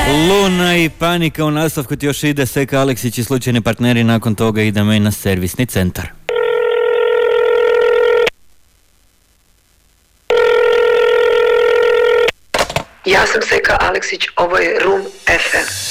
Luna i Panika u nastavku ti još ide Seka Aleksić i slučajni partneri, nakon toga idemo i na servisni centar. Ja sam Seka Aleksić, ovo je Room FM.